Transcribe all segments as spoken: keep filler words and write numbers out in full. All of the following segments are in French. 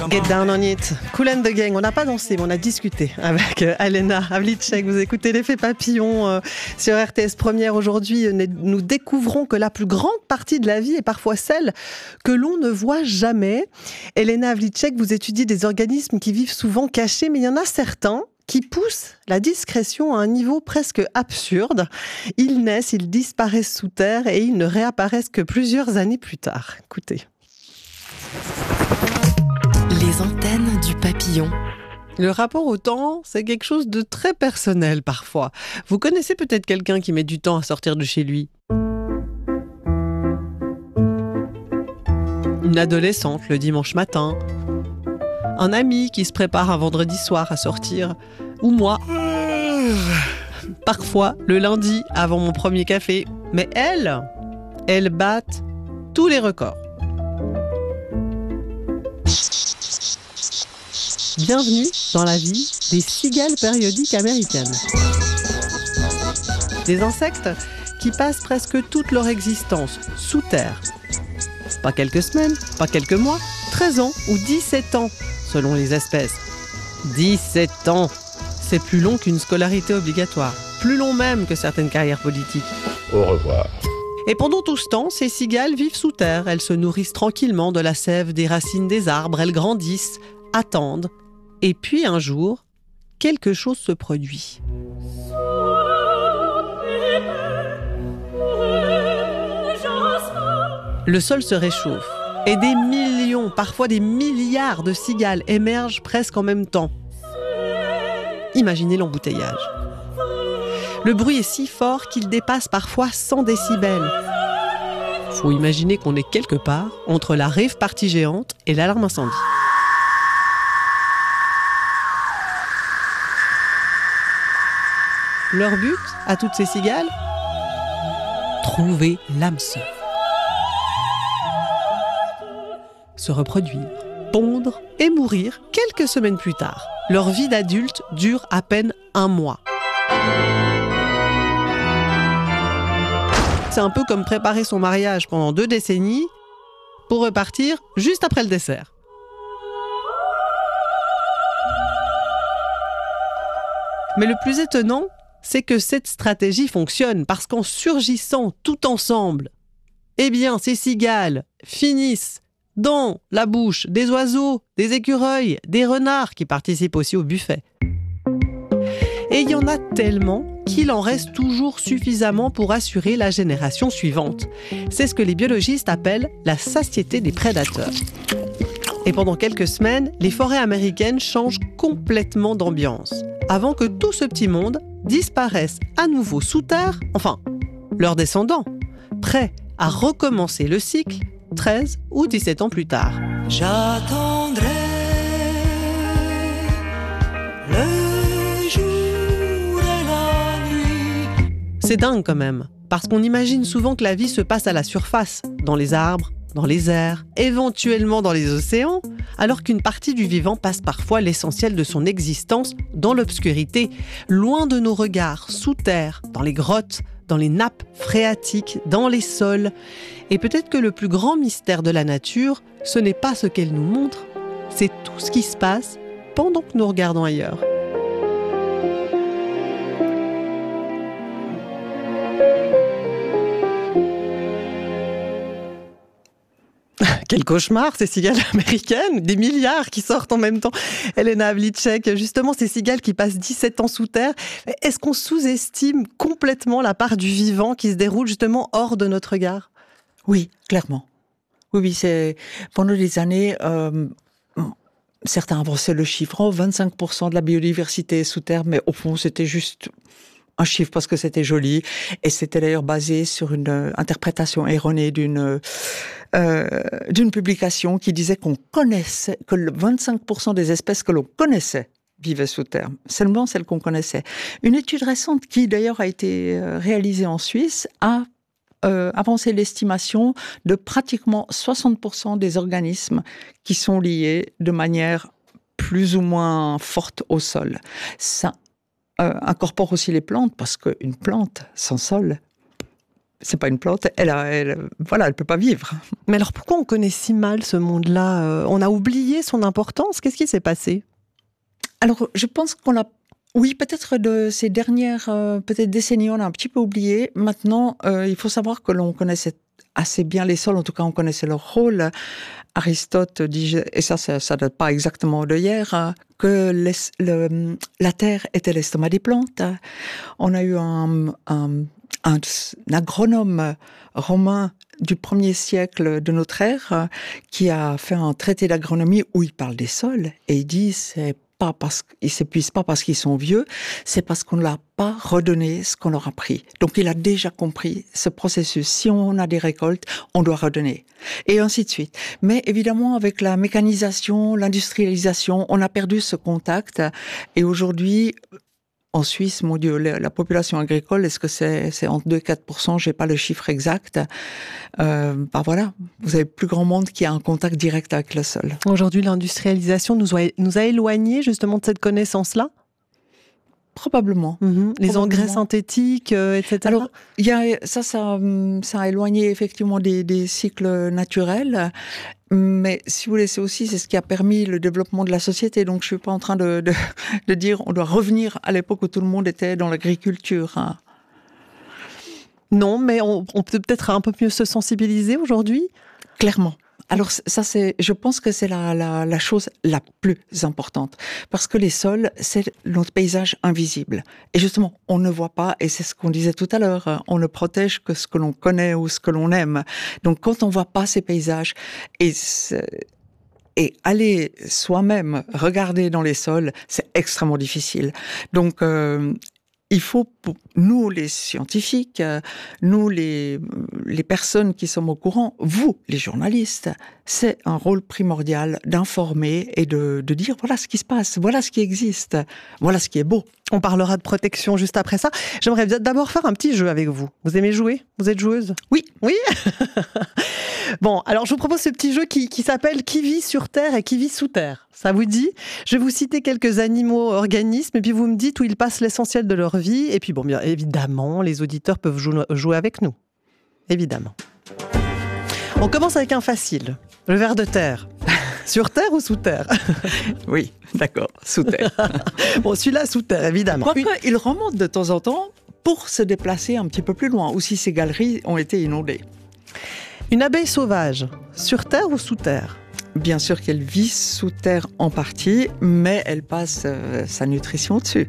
Get down on it. Kool and the Gang. On n'a pas dansé, mais on a discuté avec euh, Alena Havlicek. Vous écoutez l'effet papillon euh, sur R T S Première. Aujourd'hui, nous découvrons que la plus grande partie de la vie est parfois celle que l'on ne voit jamais. Alena Havlicek, vous étudiez des organismes qui vivent souvent cachés, mais il y en a certains qui poussent la discrétion à un niveau presque absurde. Ils naissent, ils disparaissent sous terre et ils ne réapparaissent que plusieurs années plus tard. Écoutez. Les antennes du papillon. Le rapport au temps, c'est quelque chose de très personnel parfois. Vous connaissez peut-être quelqu'un qui met du temps à sortir de chez lui. Une adolescente le dimanche matin. Un ami qui se prépare un vendredi soir à sortir. Ou moi. Parfois, le lundi, avant mon premier café. Mais elles, elles battent tous les records. Bienvenue dans la vie des cigales périodiques américaines. Des insectes qui passent presque toute leur existence sous terre. Pas quelques semaines, pas quelques mois, treize ans ou dix-sept ans, selon les espèces. dix-sept ans, c'est plus long qu'une scolarité obligatoire, plus long même que certaines carrières politiques. Au revoir. Et pendant tout ce temps, ces cigales vivent sous terre. Elles se nourrissent tranquillement de la sève des racines des arbres, elles grandissent, attendent. Et puis un jour, quelque chose se produit. Le sol se réchauffe et des millions, parfois des milliards de cigales émergent presque en même temps. Imaginez l'embouteillage. Le bruit est si fort qu'il dépasse parfois cent décibels. Faut imaginer qu'on est quelque part entre la rave party géante et l'alarme incendie. Leur but, à toutes ces cigales, trouver l'âme sœur. Se reproduire, pondre et mourir quelques semaines plus tard. Leur vie d'adulte dure à peine un mois. C'est un peu comme préparer son mariage pendant deux décennies pour repartir juste après le dessert. Mais le plus étonnant, c'est que cette stratégie fonctionne parce qu'en surgissant tout ensemble, eh bien, ces cigales finissent dans la bouche des oiseaux, des écureuils, des renards qui participent aussi au buffet. Et il y en a tellement qu'il en reste toujours suffisamment pour assurer la génération suivante. C'est ce que les biologistes appellent la satiété des prédateurs. Et pendant quelques semaines, les forêts américaines changent complètement d'ambiance, avant que tout ce petit monde disparaissent à nouveau sous terre, enfin, leurs descendants, prêts à recommencer le cycle treize ou dix-sept ans plus tard. J'attendrai le jour et la nuit. C'est dingue quand même, parce qu'on imagine souvent que la vie se passe à la surface, dans les arbres, dans les airs, éventuellement dans les océans, alors qu'une partie du vivant passe parfois l'essentiel de son existence dans l'obscurité, loin de nos regards, sous terre, dans les grottes, dans les nappes phréatiques, dans les sols. Et peut-être que le plus grand mystère de la nature, ce n'est pas ce qu'elle nous montre, c'est tout ce qui se passe pendant que nous regardons ailleurs. Quel cauchemar, ces cigales américaines, des milliards qui sortent en même temps. Alena Havlicek, justement, ces cigales qui passent dix-sept ans sous terre, est-ce qu'on sous-estime complètement la part du vivant qui se déroule justement hors de notre regard ? Oui, clairement. Oui, oui, c'est pendant des années, euh, certains avançaient le chiffre, oh, vingt-cinq pour cent de la biodiversité est sous terre, mais au fond, c'était juste un chiffre parce que c'était joli, et c'était d'ailleurs basé sur une euh, interprétation erronée d'une euh, d'une publication qui disait qu'on connaissait, que le vingt-cinq pour cent des espèces que l'on connaissait vivaient sous terre, seulement celles qu'on connaissait. Une étude récente qui d'ailleurs a été réalisée en Suisse a euh, avancé l'estimation de pratiquement soixante pour cent des organismes qui sont liés de manière plus ou moins forte au sol. Ça Euh, incorpore aussi les plantes, parce qu'une plante sans sol, c'est pas une plante, elle a, elle, voilà, elle peut pas vivre. Mais alors pourquoi on connaît si mal ce monde-là? euh, On a oublié son importance. Qu'est-ce qui s'est passé? Alors, je pense qu'on l'a, oui, peut-être de ces dernières euh, peut-être décennies, on a un petit peu oublié. Maintenant, euh, il faut savoir que l'on connaissait assez bien les sols, en tout cas, on connaissait leur rôle. Aristote dit, et ça, ça, ça date pas exactement de hier, hein, que l'es- le, la terre était l'estomac des plantes. On a eu un, un, un, un agronome romain du premier siècle de notre ère qui a fait un traité d'agronomie où il parle des sols et il dit c'est pas parce qu'ils s'épuisent pas parce qu'ils sont vieux, c'est parce qu'on ne leur a pas redonné ce qu'on leur a pris. Donc il a déjà compris ce processus. Si on a des récoltes, on doit redonner. Et ainsi de suite. Mais évidemment, avec la mécanisation, l'industrialisation, on a perdu ce contact. Et aujourd'hui, en Suisse, mon Dieu, la, la population agricole, est-ce que c'est, c'est entre deux et quatre pour cent? J'ai pas le chiffre exact. Euh, bah voilà, vous avez plus grand monde qui a un contact direct avec le sol. Aujourd'hui, l'industrialisation nous a, nous a éloignés justement de cette connaissance-là. Probablement. Mhm. Les Probablement. engrais synthétiques, euh, et cetera. Alors, il y a, ça, ça, ça a éloigné effectivement des, des cycles naturels. Mais si vous voulez, c'est aussi c'est ce qui a permis le développement de la société. Donc, je suis pas en train de, de, de dire on doit revenir à l'époque où tout le monde était dans l'agriculture. Hein. Non, mais on, on peut peut-être un peu mieux se sensibiliser aujourd'hui. Clairement. Alors ça, c'est, je pense que c'est la, la, la chose la plus importante. Parce que les sols, c'est notre paysage invisible. Et justement, on ne voit pas, et c'est ce qu'on disait tout à l'heure, on ne protège que ce que l'on connaît ou ce que l'on aime. Donc quand on voit pas ces paysages, et, et aller soi-même regarder dans les sols, c'est extrêmement difficile. Donc... Euh, il faut, pour nous les scientifiques, nous les, les personnes qui sommes au courant, vous les journalistes, c'est un rôle primordial d'informer et de, de dire voilà ce qui se passe, voilà ce qui existe, voilà ce qui est beau. On parlera de protection juste après ça. J'aimerais d'abord faire un petit jeu avec vous. Vous aimez jouer? Vous êtes joueuse? Oui. Oui. Bon, alors je vous propose ce petit jeu qui, qui s'appelle Qui vit sur Terre et qui vit sous terre. Ça vous dit? Je vais vous citer quelques animaux, organismes, et puis vous me dites où ils passent l'essentiel de leur vie. Et puis bon, bien évidemment, les auditeurs peuvent jou- jouer avec nous. Évidemment. On commence avec un facile. Le ver de terre. Sur terre ou sous terre? Oui, d'accord, sous terre. Bon, celui-là, sous terre, évidemment. Quoique, il remonte de temps en temps pour se déplacer un petit peu plus loin, ou si ces galeries ont été inondées. Une abeille sauvage, sur terre ou sous terre? Bien sûr qu'elle vit sous terre en partie, mais elle passe euh, sa nutrition dessus.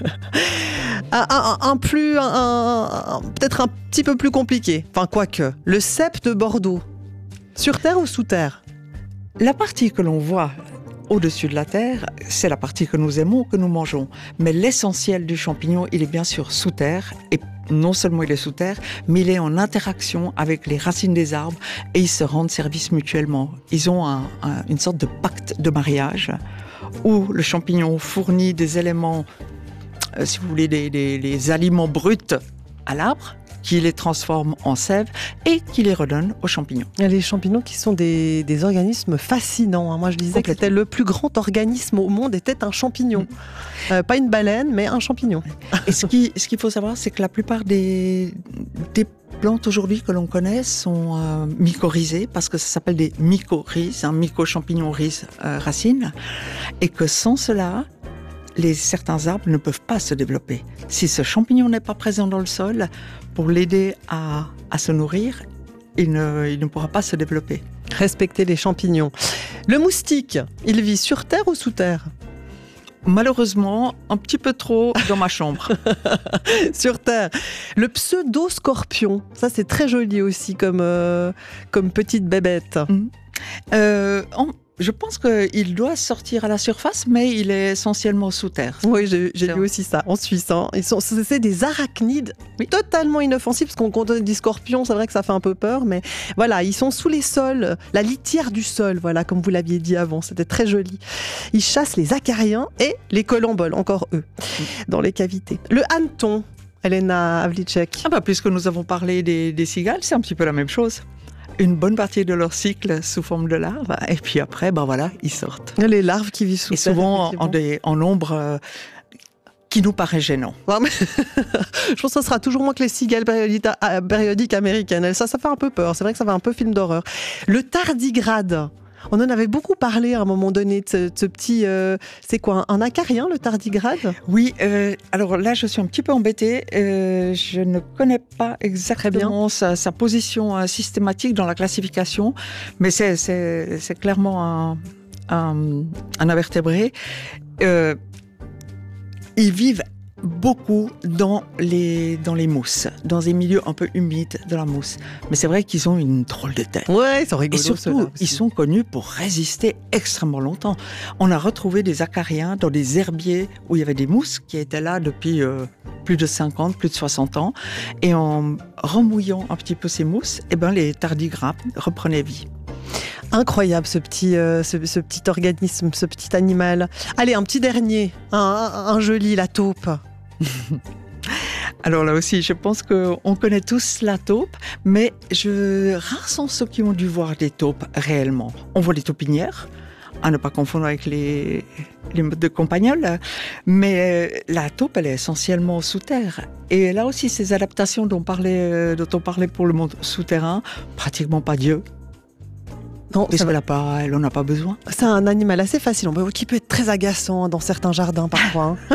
un, un, un plus, un, un, peut-être un petit peu plus compliqué. Enfin, quoique. Le cep de Bordeaux, sur terre ou sous terre? La partie que l'on voit au-dessus de la terre, c'est la partie que nous aimons, que nous mangeons. Mais l'essentiel du champignon, il est bien sûr sous terre. Et non seulement il est sous terre, mais il est en interaction avec les racines des arbres et ils se rendent service mutuellement. Ils ont un, un, une sorte de pacte de mariage où le champignon fournit des éléments, euh, si vous voulez, des, des, des aliments bruts à l'arbre, qui les transforme en sève et qui les redonne aux champignons. Les champignons qui sont des, des organismes fascinants. Moi, je disais que c'était le plus grand organisme au monde, était un champignon. Mmh. Euh, pas une baleine, mais un champignon. Et ce, qui, ce qu'il faut savoir, c'est que la plupart des, des plantes aujourd'hui que l'on connaît sont euh, mycorhizées, parce que ça s'appelle des mycorhizes, un myco-champignon rhizes euh, racines, et que sans cela, les, certains arbres ne peuvent pas se développer. Si ce champignon n'est pas présent dans le sol, pour l'aider à, à se nourrir, il ne, il ne pourra pas se développer. Respecter les champignons. Le moustique, il vit sur terre ou sous terre? Malheureusement, un petit peu trop dans ma chambre. Sur terre. Le pseudo-scorpion, ça c'est très joli aussi comme, euh, comme petite bébête. Mmh. Euh, on... Je pense qu'il doit sortir à la surface, mais il est essentiellement sous terre. Oui, j'ai, j'ai lu aussi ça en Suisse. Hein. Ils sont, c'est des arachnides oui. totalement inoffensifs, parce qu'on quand on dit scorpion, c'est vrai que ça fait un peu peur, mais voilà, ils sont sous les sols, la litière du sol, voilà, comme vous l'aviez dit avant, c'était très joli. Ils chassent les acariens et les colamboles, encore eux, oui. dans les cavités. Le hanneton, Elena Havlicek. Ah bah, puisque nous avons parlé des, des cigales, c'est un petit peu la même chose. Une bonne partie de leur cycle sous forme de larves, et puis après, ben voilà, ils sortent. Les larves qui vivent sous et terre. Et souvent en, des, en nombre euh, qui nous paraît gênant. Ouais, mais je pense que ça sera toujours moins que les cigales périodiques, périodiques américaines. Ça, ça fait un peu peur. C'est vrai que ça fait un peu film d'horreur. Le tardigrade. On en avait beaucoup parlé à un moment donné de ce, de ce petit... Euh, c'est quoi, un, un acarien, le tardigrade ? Oui, euh, alors là, je suis un petit peu embêtée. Euh, je ne connais pas exactement sa, sa position euh, systématique dans la classification, mais c'est, c'est, c'est clairement un, un, un invertébré. Euh, ils vivent beaucoup dans les, dans les mousses, dans des milieux un peu humides de la mousse. Mais c'est vrai qu'ils ont une drôle de tête. Ouais, ils sont rigolos. Et surtout, ils sont connus pour résister extrêmement longtemps. On a retrouvé des acariens dans des herbiers où il y avait des mousses qui étaient là depuis euh, plus de cinquante, plus de soixante ans. Et en remouillant un petit peu ces mousses, eh ben, les tardigrades reprenaient vie. Incroyable ce petit, euh, ce, ce petit organisme, ce petit animal. Allez, un petit dernier, un, un, un joli, la taupe. Alors là aussi, je pense qu'on connaît tous la taupe, mais je... rares sont ceux qui ont dû voir des taupes réellement. On voit des taupinières, à ne pas confondre avec les, les modes de campagnol, mais la taupe, elle est essentiellement sous terre. Et là aussi, ces adaptations dont, parlait, dont on parlait pour le monde souterrain, pratiquement pas Dieu. Non, parce qu'elle pas, elle en a pas besoin. C'est un animal assez facile, qui peut être très agaçant dans certains jardins parfois. Hein.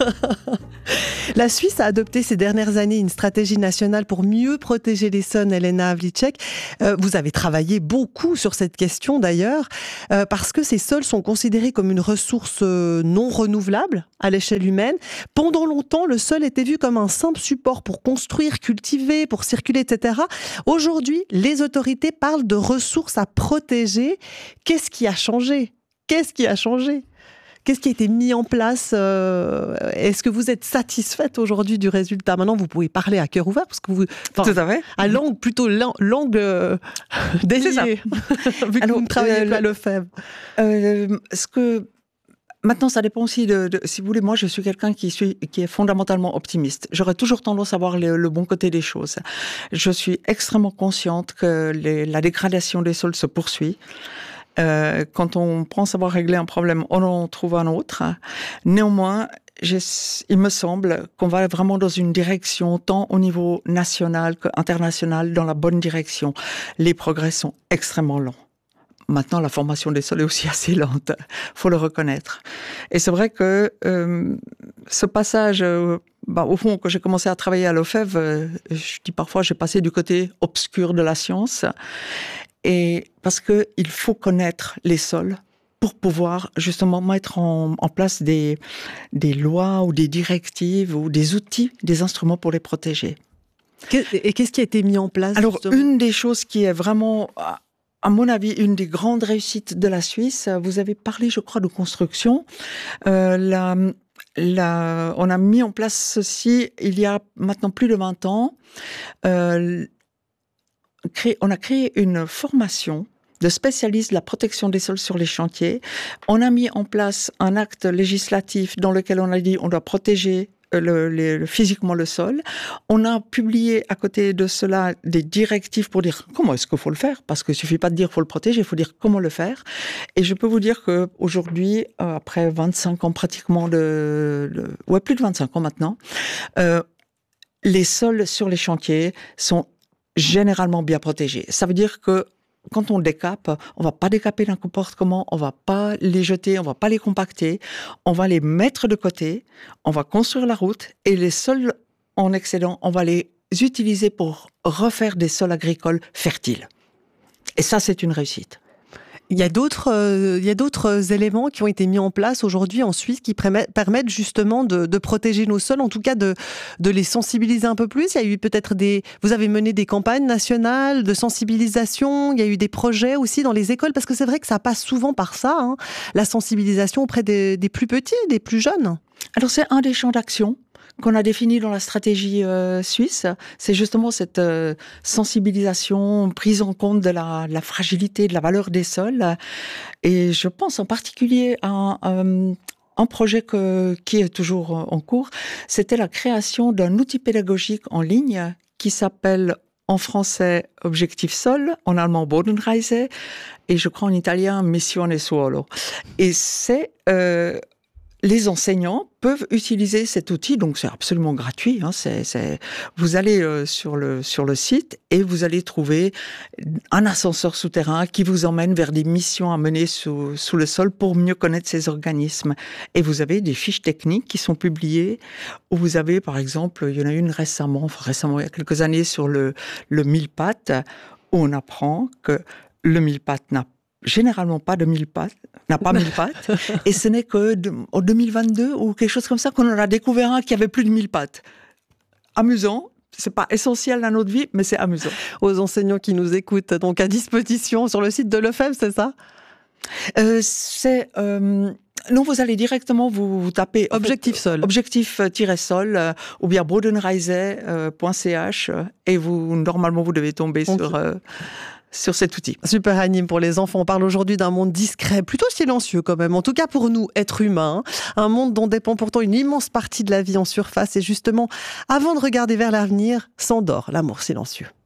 La Suisse a adopté ces dernières années une stratégie nationale pour mieux protéger les sols, Elena Havlicek. Euh, vous avez travaillé beaucoup sur cette question d'ailleurs, euh, parce que ces sols sont considérés comme une ressource euh, non renouvelable à l'échelle humaine. Pendant longtemps, le sol était vu comme un simple support pour construire, cultiver, pour circuler, et cetera. Aujourd'hui, les autorités parlent de ressources à protéger. Qu'est-ce qui a changé ? Qu'est-ce qui a changé ? Qu'est-ce qui a été mis en place ? euh, Est-ce que vous êtes satisfaite aujourd'hui du résultat ? Maintenant, vous pouvez parler à cœur ouvert, parce que vous... Tout à fait. À langue, plutôt langue euh, déliée, vu que Alors, vous ne travaillez euh, pas à Lefebvre. Euh, ce que... Maintenant, ça dépend aussi de, de... Si vous voulez, moi, je suis quelqu'un qui, suis, qui est fondamentalement optimiste. J'aurais toujours tendance à voir le, le bon côté des choses. Je suis extrêmement consciente que les, la dégradation des sols se poursuit. Euh, quand on pense avoir réglé un problème, on en trouve un autre. Néanmoins, il me semble qu'on va vraiment dans une direction, tant au niveau national qu'international, dans la bonne direction. Les progrès sont extrêmement lents. Maintenant, la formation des sols est aussi assez lente, faut le reconnaître. Et c'est vrai que euh, ce passage, euh, bah, au fond, quand j'ai commencé à travailler à Lefebvre, euh, je dis parfois, j'ai passé du côté obscur de la science. Et parce que il faut connaître les sols pour pouvoir justement mettre en, en place des, des lois ou des directives ou des outils, des instruments pour les protéger. Et qu'est-ce qui a été mis en place ? Alors, justement une des choses qui est vraiment, à mon avis, une des grandes réussites de la Suisse, vous avez parlé, je crois, de construction. Euh, la, la, on a mis en place ceci il y a maintenant plus de vingt ans. Euh, Créé, on a créé une formation de spécialistes de la protection des sols sur les chantiers. On a mis en place un acte législatif dans lequel on a dit on doit protéger le, le, physiquement le sol. On a publié à côté de cela des directives pour dire comment est-ce qu'il faut le faire, parce qu'il ne suffit pas de dire qu'il faut le protéger, il faut dire comment le faire. Et je peux vous dire qu'aujourd'hui, après vingt-cinq ans pratiquement de... de ouais, plus de vingt-cinq ans maintenant, euh, les sols sur les chantiers sont généralement bien protégés. Ça veut dire que quand on décape, on va pas décaper n'importe comment, on va pas les jeter, on va pas les compacter, on va les mettre de côté, on va construire la route et les sols en excédent, on va les utiliser pour refaire des sols agricoles fertiles. Et ça, c'est une réussite. Il y a d'autres, euh, il y a d'autres éléments qui ont été mis en place aujourd'hui en Suisse qui permettent justement de, de protéger nos sols, en tout cas de, de les sensibiliser un peu plus. Il y a eu peut-être des, vous avez mené des campagnes nationales de sensibilisation. Il y a eu des projets aussi dans les écoles, parce que c'est vrai que ça passe souvent par ça, hein, la sensibilisation auprès des, des plus petits, des plus jeunes. Alors c'est un des champs d'action qu'on a défini dans la stratégie euh, suisse, c'est justement cette euh, sensibilisation, prise en compte de la, de la fragilité, de la valeur des sols. Et je pense en particulier à un, un, un projet que, qui est toujours en cours, c'était la création d'un outil pédagogique en ligne qui s'appelle en français Objectif Sol, en allemand Bodenreise, et je crois en italien Missione Suolo. Et c'est... Euh, les enseignants peuvent utiliser cet outil, donc c'est absolument gratuit. Hein, c'est, c'est... Vous allez euh, sur, le, sur le site et vous allez trouver un ascenseur souterrain qui vous emmène vers des missions à mener sous, sous le sol pour mieux connaître ces organismes. Et vous avez des fiches techniques qui sont publiées, où vous avez par exemple, il y en a une récemment, enfin récemment il y a quelques années, sur le, le mille-pattes, où on apprend que le mille-pattes n'a généralement pas de mille pattes, n'a pas mille pattes, et ce n'est que de, en deux mille vingt-deux ou quelque chose comme ça qu'on en a découvert un qui avait plus de mille pattes. Amusant, c'est pas essentiel dans notre vie, mais c'est amusant. Aux enseignants qui nous écoutent, donc à disposition sur le site de l'E F E M, c'est ça ? euh, C'est... Euh, non, vous allez directement vous, vous taper... Objectif en fait, sol. Objectif-sol, euh, ou bien bodenreise point c h, euh, et vous, normalement, vous devez tomber okay. sur... Euh, sur cet outil. Super Anime pour les enfants. On parle aujourd'hui d'un monde discret, plutôt silencieux quand même, en tout cas pour nous, êtres humains. Un monde dont dépend pourtant une immense partie de la vie en surface. Et justement, avant de regarder vers l'avenir, s'endort l'amour silencieux.